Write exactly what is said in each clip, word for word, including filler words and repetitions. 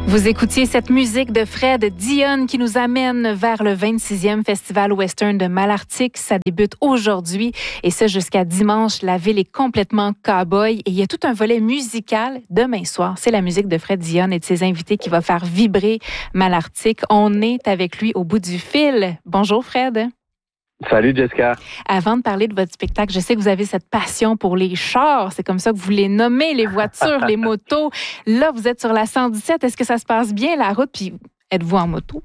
Vous écoutiez cette musique de Fred Dionne qui nous amène vers le vingt-sixième Festival Western de Malartic. Ça débute aujourd'hui et ce jusqu'à dimanche. La ville est complètement cow-boy et il y a tout un volet musical demain soir. C'est la musique de Fred Dionne et de ses invités qui va faire vibrer Malartic. On est avec lui au bout du fil. Bonjour Fred. Salut Jessica. Avant de parler de votre spectacle, je sais que vous avez cette passion pour les chars. C'est comme ça que vous les nommez, les voitures, les motos. Là, vous êtes sur la cent dix-sept. Est-ce que ça se passe bien la route? Puis êtes-vous en moto?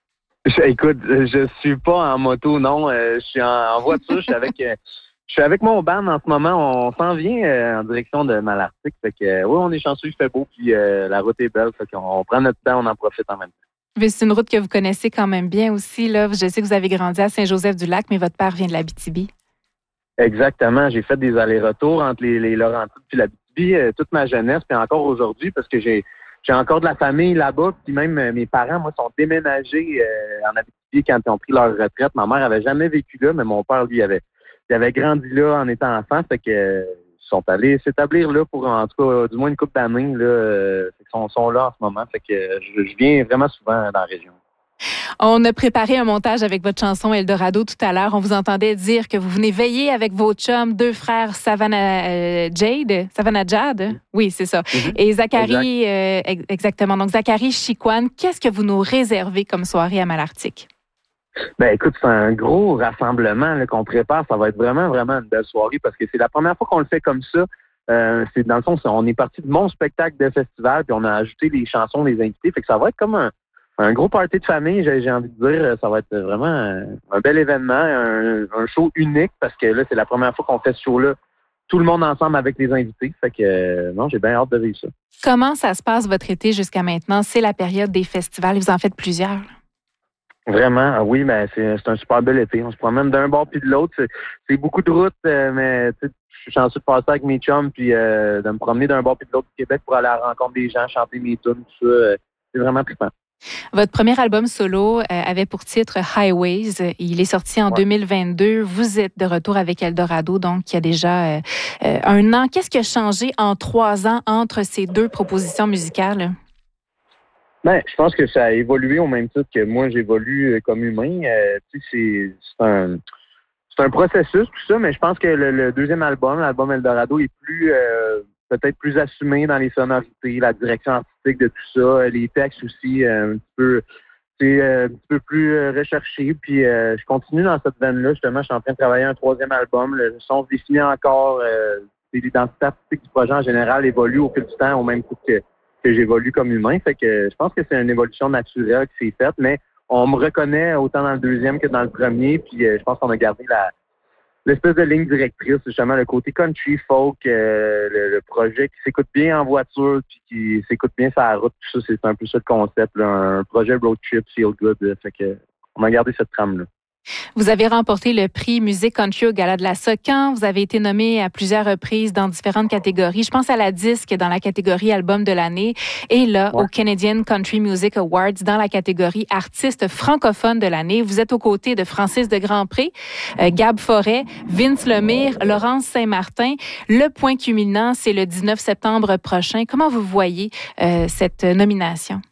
Je, écoute, je suis pas en moto, non. Euh, je suis en, en voiture. Je suis avec, euh, je suis avec mon band en ce moment. On s'en vient euh, en direction de Malartic. Fait que, euh, oui, on est chanceux, il fait beau, puis euh, la route est belle. Fait qu'on on prend notre temps, on en profite en même temps. Mais c'est une route que vous connaissez quand même bien aussi. Là. Je sais que vous avez grandi à Saint-Joseph-du-Lac, mais votre père vient de l'Abitibi. Exactement. J'ai fait des allers-retours entre les, les Laurentides et l'Abitibi euh, toute ma jeunesse, puis encore aujourd'hui, parce que j'ai j'ai encore de la famille là-bas. Puis même euh, mes parents, moi, sont déménagés euh, en Abitibi quand ils ont pris leur retraite. Ma mère avait jamais vécu là, mais mon père, lui, avait, il avait grandi là en étant enfant. Fait que euh, ils sont allés s'établir là pour, en tout cas, du moins une couple d'années. Là, euh, fait qu'ils sont, sont là en ce moment. Fait que euh, je, je viens vraiment souvent dans la région. On a préparé un montage avec votre chanson Eldorado tout à l'heure. On vous entendait dire que vous venez veiller avec vos chums, deux frères Savannah euh, Jade, Savannah Jade, oui, c'est ça, mm-hmm. Et Zachary, euh, exactement. Donc, Zachary Chicoine, qu'est-ce que vous nous réservez comme soirée à Malartic? Ben écoute, c'est un gros rassemblement là, qu'on prépare. Ça va être vraiment, vraiment une belle soirée parce que c'est la première fois qu'on le fait comme ça. Euh, c'est dans le fond, on est parti de mon spectacle de festival puis on a ajouté les chansons des invités. Fait que ça va être comme un Un gros party de famille, j'ai, j'ai envie de dire. Ça va être vraiment un, un bel événement, un, un show unique parce que là, c'est la première fois qu'on fait ce show-là, tout le monde ensemble avec les invités. Fait que euh, non, j'ai bien hâte de vivre ça. Comment ça se passe votre été jusqu'à maintenant? C'est la période des festivals. Vous en faites plusieurs. Vraiment, ah oui, mais c'est, c'est un super bel été. On se promène d'un bord puis de l'autre. C'est, c'est beaucoup de routes, euh, mais je suis chanceux de passer avec mes chums puis euh, de me promener d'un bord puis de l'autre du Québec pour aller à la rencontre des gens, chanter mes tunes, tout ça. Euh, c'est vraiment trippant. Votre premier album solo euh, avait pour titre Highways. Il est sorti en ouais. deux mille vingt-deux. Vous êtes de retour avec Eldorado, donc il y a déjà euh, euh, un an. Qu'est-ce qui a changé en trois ans entre ces deux propositions musicales? Ben, je pense que ça a évolué au même titre que moi j'évolue comme humain. Euh, tu sais, c'est, c'est un c'est un processus tout ça, mais je pense que le, le deuxième album, l'album Eldorado, est plus euh, peut-être plus assumé dans les sonorités, la direction artistique de tout ça, les textes aussi euh, un petit peu, c'est euh, un petit peu plus euh, recherché. Puis euh, je continue dans cette veine-là. Justement, je suis en train de travailler un troisième album. Le son se définit encore. Euh, l'identité artistique du projet en général évolue au fil du temps, au même titre que que j'évolue comme humain. Fait que je pense que c'est une évolution naturelle qui s'est faite, mais on me reconnaît autant dans le deuxième que dans le premier. Puis euh, je pense qu'on a gardé la l'espèce de ligne directrice, justement, le côté country, folk, euh, le, le projet qui s'écoute bien en voiture puis qui s'écoute bien sur la route, tout ça, c'est un peu ça le concept, là, un projet road trip, feel good. Là, fait que on a gardé cette trame-là. Vous avez remporté le prix Musique Country au Gala de la Socan. Vous avez été nommé à plusieurs reprises dans différentes catégories. Je pense à la disque dans la catégorie Album de l'année et là, ouais. au Canadian Country Music Awards dans la catégorie Artiste francophone de l'année. Vous êtes aux côtés de Francis de Grandpré, euh, Gab Forêt, Vince Lemire, Laurence Saint-Martin. Le point culminant, c'est le dix-neuf septembre prochain. Comment vous voyez euh, cette nomination?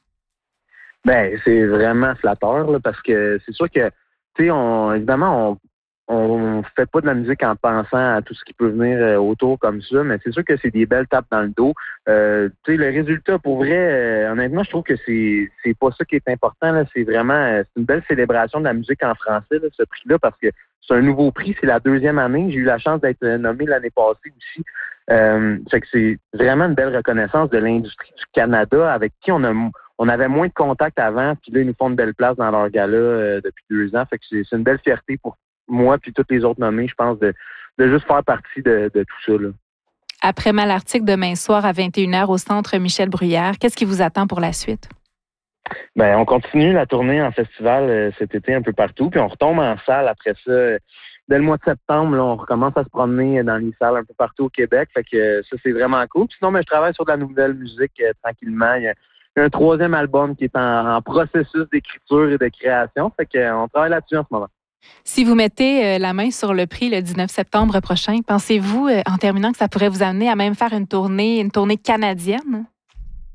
Ben, c'est vraiment flatteur là, parce que c'est sûr que On, évidemment, on on fait pas de la musique en pensant à tout ce qui peut venir autour comme ça, mais c'est sûr que c'est des belles tapes dans le dos. Euh, tu sais, le résultat, pour vrai, euh, honnêtement, je trouve que c'est c'est pas ça qui est important. Là. C'est vraiment c'est une belle célébration de la musique en français, là, ce prix-là, parce que c'est un nouveau prix, c'est la deuxième année. J'ai eu la chance d'être nommé l'année passée aussi. Euh, fait que c'est vraiment une belle reconnaissance de l'industrie du Canada avec qui on a On avait moins de contacts avant, puis là, ils nous font une belle place dans leur gala euh, depuis deux ans. Fait que c'est, c'est une belle fierté pour moi puis tous les autres nommés, je pense, de, de juste faire partie de, de tout ça. Là. Après Malartic demain soir à vingt et une heures au Centre Michel Bruyère, qu'est-ce qui vous attend pour la suite? Ben, on continue la tournée en festival euh, cet été un peu partout, puis on retombe en salle après ça. Euh, dès le mois de septembre, là, on recommence à se promener dans les salles un peu partout au Québec. Fait que euh, ça, c'est vraiment cool. Puis sinon, ben, je travaille sur de la nouvelle musique euh, tranquillement. Il y a un troisième album qui est en, en processus d'écriture et de création. Fait qu'on travaille là-dessus en ce moment. Si vous mettez euh, la main sur le prix le dix-neuf septembre prochain, pensez-vous, euh, en terminant, que ça pourrait vous amener à même faire une tournée, une tournée canadienne?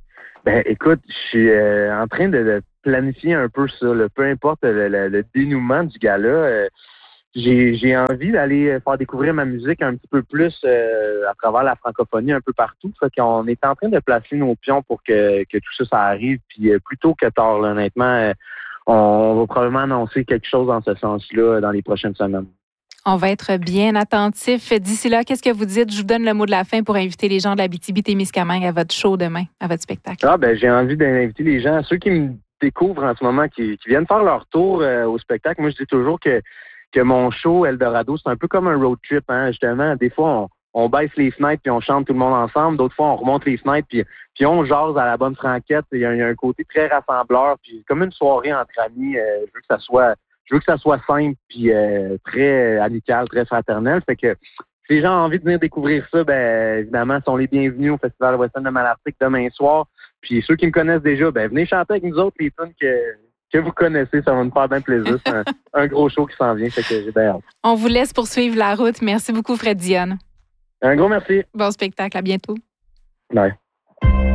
Ben, écoute, je suis euh, en train de, de planifier un peu ça, là. Peu importe le, le, le dénouement du gala. Euh, j'ai, j'ai envie d'aller faire découvrir ma musique un petit peu plus euh, à travers la francophonie un peu partout. Fait qu'on est en train de placer nos pions pour que, que tout ça, ça arrive. Puis euh, plus tôt que tard, là, honnêtement, euh, on, on va probablement annoncer quelque chose dans ce sens-là dans les prochaines semaines. On va être bien attentifs. D'ici là, qu'est-ce que vous dites? Je vous donne le mot de la fin pour inviter les gens de l'Abitibi-Témiscamingue à votre show demain, à votre spectacle. Ah, ben, j'ai envie d'inviter les gens, ceux qui me découvrent en ce moment, qui, qui viennent faire leur tour euh, au spectacle. Moi, je dis toujours que, que mon show Eldorado, c'est un peu comme un road trip, hein, justement. Des fois, on, on baisse les fenêtres puis on chante tout le monde ensemble. D'autres fois, on remonte les fenêtres puis, puis on jase à la bonne franquette. Il y a, il y a un côté très rassembleur. Puis comme une soirée entre amis, euh, je veux que ça soit... Je veux que ça soit simple puis euh, très amical, très fraternel. Fait que si les gens ont envie de venir découvrir ça, ben évidemment, sont les bienvenus au Festival Western de Malartic demain soir. Puis ceux qui me connaissent déjà, ben venez chanter avec nous autres les tunes que, que vous connaissez. Ça va nous faire bien plaisir. C'est un, un gros show qui s'en vient. Fait que j'ai bien hâte. On vous laisse poursuivre la route. Merci beaucoup, Fred Dionne. Un gros merci. Bon spectacle. À bientôt. Bye.